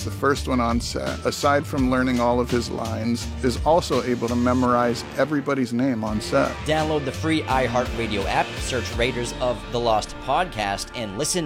the first one on set, aside from learning all of his lines, is also able to memorize everybody's name on set. Download the free iHeartRadio app, search Raiders of the Lost Podcast, and listen